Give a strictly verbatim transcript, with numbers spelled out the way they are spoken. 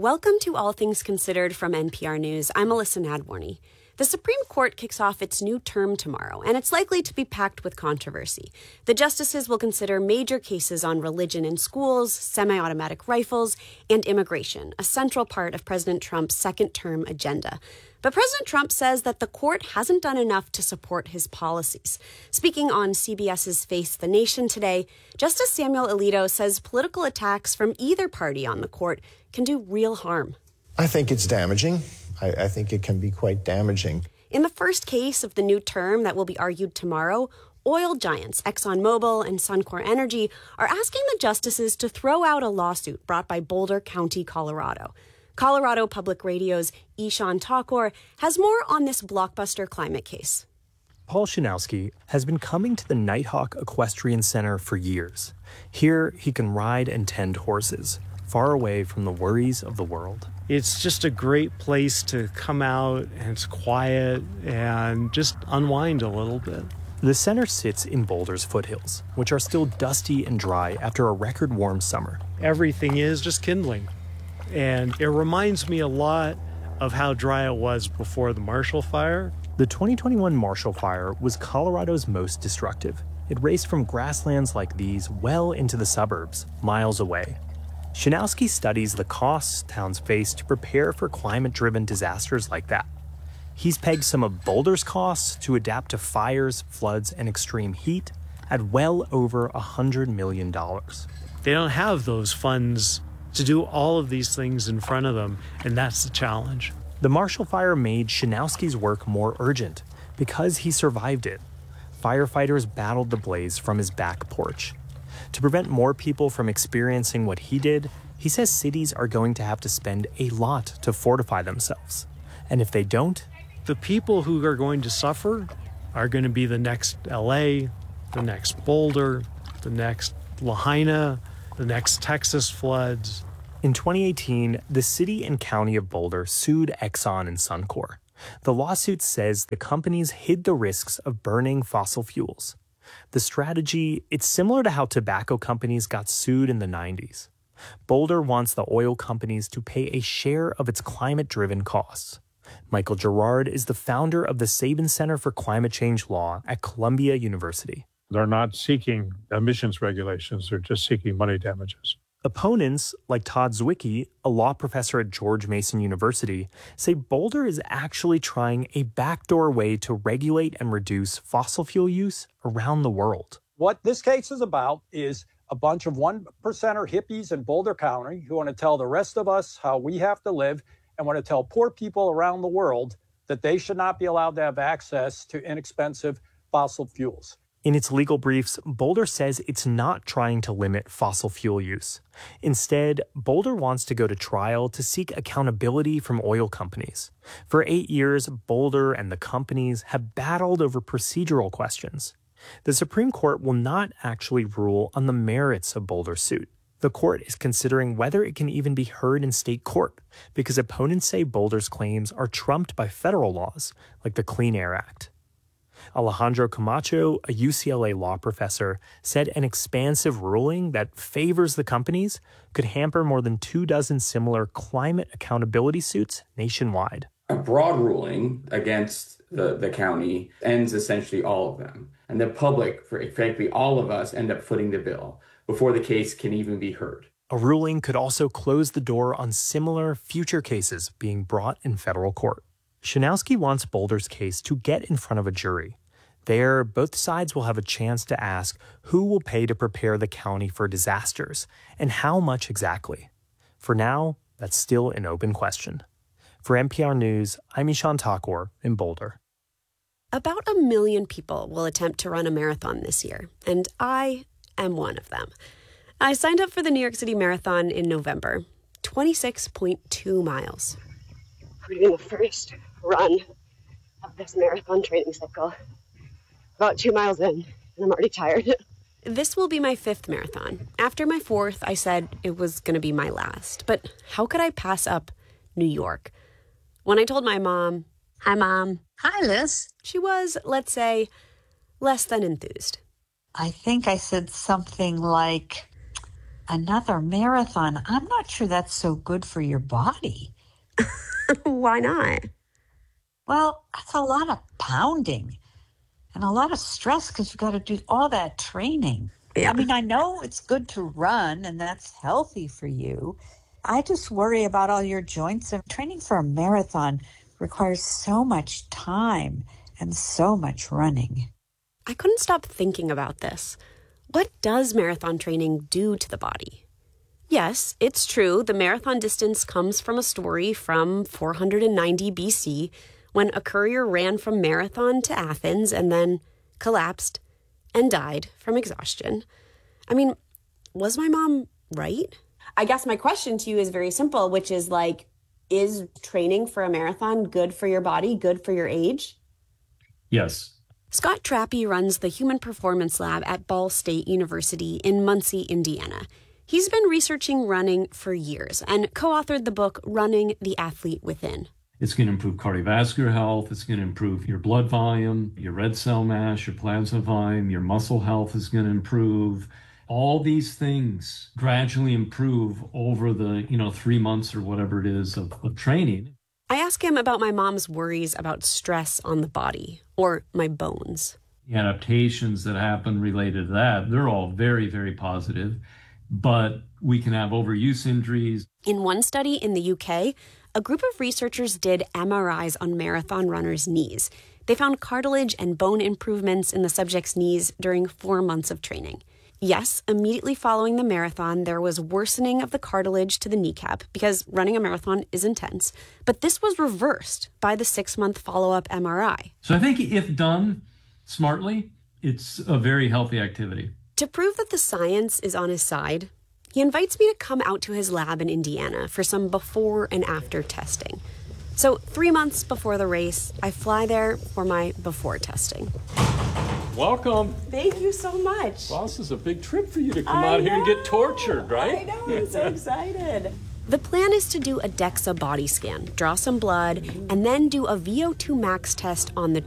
Welcome to All Things Considered from N P R News. I'm Alyssa Nadworny. The Supreme Court kicks off its new term tomorrow, and it's likely to be packed with controversy. The justices will consider major cases on religion in schools, semi-automatic rifles, and immigration, a central part of President Trump's second-term agenda. But President Trump says that the court hasn't done enough to support his policies. Speaking on CBS's Face the Nation today, Justice Samuel Alito says political attacks from either party on the court can do real harm. I think it's damaging. I, I think it can be quite damaging. In the first case of the new term that will be argued tomorrow, oil giants ExxonMobil and Suncor Energy are asking the justices to throw out a lawsuit brought by Boulder County, Colorado. Colorado Public Radio's Ishan Thakur has more on this blockbuster climate case. Paul Shanowski has been coming to the Nighthawk Equestrian Center for years. Here, he can ride and tend horses, far away from the worries of the world. It's just a great place to come out, and it's quiet and just unwind a little bit. The center sits in Boulder's foothills, which are still dusty and dry after a record warm summer. Everything is just kindling. And it reminds me a lot of how dry it was before the Marshall Fire. The twenty twenty-one Marshall Fire was Colorado's most destructive. It raced from grasslands like these well into the suburbs, miles away. Shanowski studies the costs towns face to prepare for climate-driven disasters like that. He's pegged some of Boulder's costs to adapt to fires, floods, and extreme heat at well over one hundred million dollars. They don't have those funds to do all of these things in front of them, and that's the challenge. The Marshall Fire made Shanowski's work more urgent because he survived it. Firefighters battled the blaze from his back porch. To prevent more people from experiencing what he did, he says cities are going to have to spend a lot to fortify themselves. And if they don't, the people who are going to suffer are going to be the next L A, the next Boulder, the next Lahaina, the next Texas floods. In twenty eighteen, the city and county of Boulder sued Exxon and Suncor. The lawsuit says the companies hid the risks of burning fossil fuels. The strategy, it's similar to how tobacco companies got sued in the nineties. Boulder wants the oil companies to pay a share of its climate-driven costs. Michael Gerard is the founder of the Sabin Center for Climate Change Law at Columbia University. They're not seeking emissions regulations, they're just seeking money damages. Opponents, like Todd Zwicky, a law professor at George Mason University, say Boulder is actually trying a backdoor way to regulate and reduce fossil fuel use around the world. What this case is about is a bunch of one percenter hippies in Boulder County who want to tell the rest of us how we have to live and want to tell poor people around the world that they should not be allowed to have access to inexpensive fossil fuels. In its legal briefs, Boulder says it's not trying to limit fossil fuel use. Instead, Boulder wants to go to trial to seek accountability from oil companies. For eight years, Boulder and the companies have battled over procedural questions. The Supreme Court will not actually rule on the merits of Boulder's suit. The court is considering whether it can even be heard in state court, because opponents say Boulder's claims are trumped by federal laws, like the Clean Air Act. Alejandro Camacho, a U C L A law professor, said an expansive ruling that favors the companies could hamper more than two dozen similar climate accountability suits nationwide. A broad ruling against the, the county ends essentially all of them. And the public, frankly, all of us end up footing the bill before the case can even be heard. A ruling could also close the door on similar future cases being brought in federal court. Shanowski wants Boulder's case to get in front of a jury. There, both sides will have a chance to ask who will pay to prepare the county for disasters, and how much exactly. For now, that's still an open question. For N P R News, I'm Ishan Thakur in Boulder. About a million people will attempt to run a marathon this year, and I am one of them. I signed up for the New York City Marathon in November, twenty-six point two miles. We're doing the first run of this marathon training cycle. About two miles in, and I'm already tired. This will be my fifth marathon. After my fourth, I said it was going to be my last. But how could I pass up New York? When I told my mom, "Hi, Mom." Hi, Liz. She was, let's say, less than enthused. I think I said something like, another marathon, I'm not sure that's so good for your body. Why not? Well, that's a lot of pounding and a lot of stress because you've got to do all that training. Yeah. I mean, I know it's good to run and that's healthy for you. I just worry about all your joints. And training for a marathon requires so much time and so much running. I couldn't stop thinking about this. What does marathon training do to the body? Yes, it's true. The marathon distance comes from a story from four hundred ninety B C when a courier ran from Marathon to Athens and then collapsed and died from exhaustion. I mean, was my mom right? I guess my question to you is very simple, which is like, is training for a marathon good for your body, good for your age? Yes. Scott Trappe runs the Human Performance Lab at Ball State University in Muncie, Indiana. He's been researching running for years and co-authored the book Running the Athlete Within. It's going to improve cardiovascular health. It's going to improve your blood volume, your red cell mass, your plasma volume, your muscle health is going to improve. All these things gradually improve over the, you know, three months or whatever it is of, of training. I ask him about my mom's worries about stress on the body or my bones. The adaptations that happen related to that, they're all very, very positive, but we can have overuse injuries. In one study in the U K, a group of researchers did M R Is on marathon runners' knees. They found cartilage and bone improvements in the subject's knees during four months of training. Yes, immediately following the marathon, there was worsening of the cartilage to the kneecap because running a marathon is intense. But this was reversed by the six-month follow-up M R I. So I think if done smartly, it's a very healthy activity. To prove that the science is on his side, he invites me to come out to his lab in Indiana for some before and after testing. So three months before the race, I fly there for my before testing. Welcome. Thank you so much. Well, this is a big trip for you to come I out here know. and get tortured, right? I know, I'm so excited. The plan is to do a DEXA body scan, draw some blood, and then do a V O two max test on the